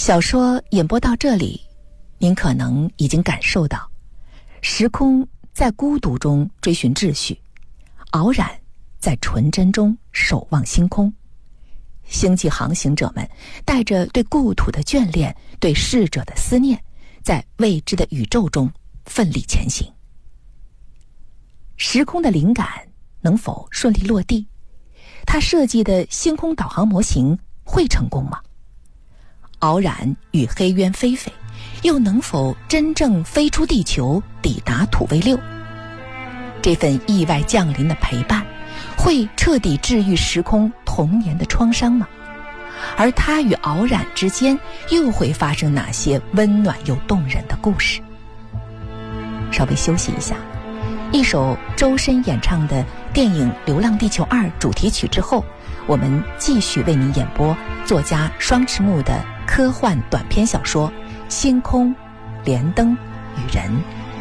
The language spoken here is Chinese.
小说演播到这里，您可能已经感受到，时空在孤独中追寻秩序，傲然在纯真中守望星空。星际航行者们带着对故土的眷恋，对逝者的思念，在未知的宇宙中奋力前行。时空的灵感能否顺利落地？他设计的星空导航模型会成功吗？傲然与黑渊飞飞，又能否真正飞出地球，抵达土卫六？这份意外降临的陪伴，会彻底治愈时空童年的创伤吗？而他与傲然之间，又会发生哪些温暖又动人的故事？稍微休息一下，一首周深演唱的电影《流浪地球2》主题曲之后，我们继续为您演播作家双翅木的科幻短篇小说《星空、连灯与人》。